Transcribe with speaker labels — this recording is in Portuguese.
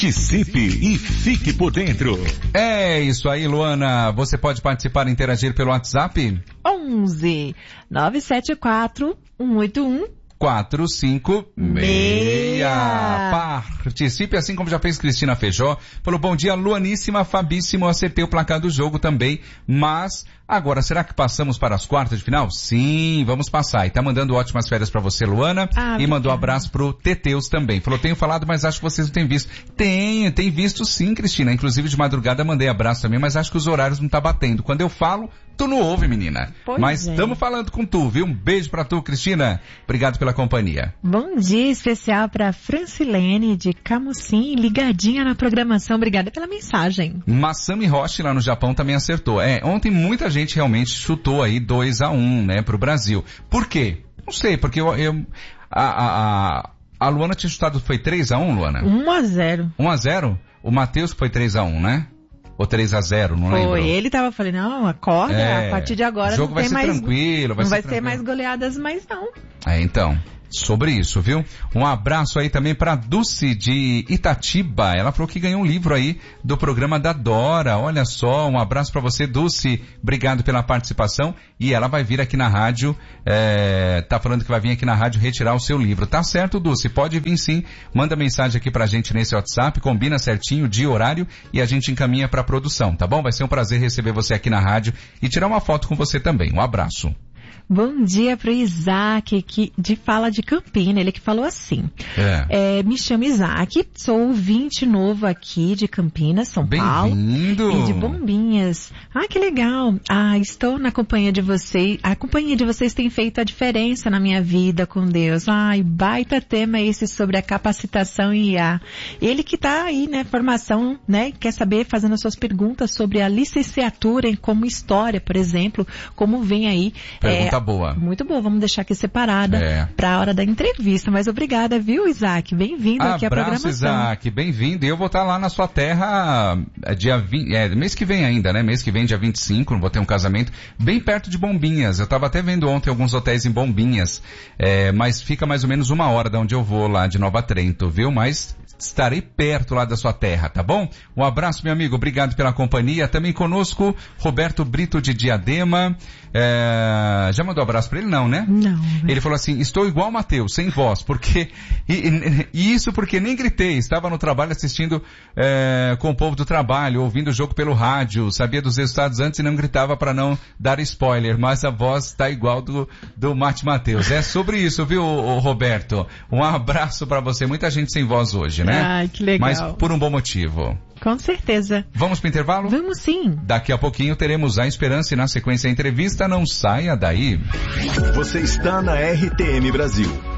Speaker 1: Participe e fique por dentro.
Speaker 2: É isso aí, Luana. Você pode participar e interagir pelo WhatsApp?
Speaker 3: 11 974 181
Speaker 2: 456. Participe, assim como já fez Cristina Feijó. Falou, bom dia, Luaníssima, Fabíssimo, acertei o placar do jogo também, mas agora, será que passamos para as quartas de final? Sim, vamos passar. E tá mandando ótimas férias para você, Luana, e mandou um abraço pro Teteus também. Falou, tenho falado, mas acho que vocês não têm visto. Tem visto sim, Cristina. Inclusive de madrugada mandei abraço também, mas acho que os horários não tá batendo. Quando eu falo, tu não ouve, menina. Mas estamos falando com tu, viu? Um beijo pra tu, Cristina. Obrigado pela companhia.
Speaker 3: Bom dia especial pra Francilene de Camusim, ligadinha na programação. Obrigada pela mensagem.
Speaker 2: Masami Roshi lá no Japão também acertou. Ontem muita gente realmente chutou aí 2-1, né, pro Brasil. Por quê? Não sei, porque a Luana tinha chutado, foi 3-1, Luana?
Speaker 3: 1-0.
Speaker 2: 1-0? O Matheus foi 3-1, né? Ou 3-0, não lembro.
Speaker 3: Foi, ele tava falando, não, acorda, a partir de agora não tem mais...
Speaker 2: O jogo vai ser tranquilo,
Speaker 3: não vai ser mais goleadas, mais não.
Speaker 2: Então, sobre isso, viu? Um abraço aí também pra Dulce de Itatiba. Ela falou que ganhou um livro aí do programa da Dora. Olha só, um abraço pra você, Dulce. Obrigado pela participação. E ela vai vir aqui na rádio, tá falando que vai vir aqui na rádio retirar o seu livro. Tá certo, Dulce? Pode vir sim. Manda mensagem aqui pra gente nesse WhatsApp, combina certinho o dia e horário e a gente encaminha pra produção, tá bom? Vai ser um prazer receber você aqui na rádio e tirar uma foto com você também. Um abraço.
Speaker 3: Bom dia pro Isaac, que fala de Campina, ele que falou assim. Me chamo Isaac, sou ouvinte novo aqui de Campinas, São Paulo.
Speaker 2: Bem-vindo!
Speaker 3: E de Bombinhas. Que legal. Estou na companhia de vocês. A companhia de vocês tem feito a diferença na minha vida com Deus. Baita tema esse sobre a capacitação em IA. Ele que tá aí, né, formação, né, quer saber, fazendo as suas perguntas sobre a licenciatura em como história, por exemplo, como vem aí.
Speaker 2: Pergunta boa.
Speaker 3: Muito boa, vamos deixar aqui separada para a hora da entrevista. Mas obrigada, viu, Isaac? Bem-vindo aqui à programação.
Speaker 2: Abraço, Isaac, bem-vindo. E eu vou estar lá na sua terra dia 20, mês que vem ainda, né? Mês que vem, dia 25, vou ter um casamento bem perto de Bombinhas. Eu estava até vendo ontem alguns hotéis em Bombinhas, mas fica mais ou menos 1 hora de onde eu vou lá de Nova Trento, viu? Mas estarei perto lá da sua terra, tá bom? Um abraço, meu amigo, obrigado pela companhia. Também conosco, Roberto Brito de Diadema. Já mandou abraço pra ele? Não, né?
Speaker 3: Não.
Speaker 2: Ele falou assim, estou igual o Matheus, sem voz, porque... E isso porque nem gritei, estava no trabalho assistindo com o povo do trabalho, ouvindo o jogo pelo rádio, sabia dos resultados antes e não gritava para não dar spoiler, mas a voz está igual do Mate Matheus. É sobre isso, viu, Roberto? Um abraço para você, muita gente sem voz hoje, né?
Speaker 3: Ai, que legal.
Speaker 2: Mas por um bom motivo.
Speaker 3: Com certeza.
Speaker 2: Vamos pro intervalo?
Speaker 3: Vamos sim.
Speaker 2: Daqui a pouquinho teremos a Esperança e na sequência a entrevista. Não saia daí.
Speaker 1: Você está na RTM Brasil.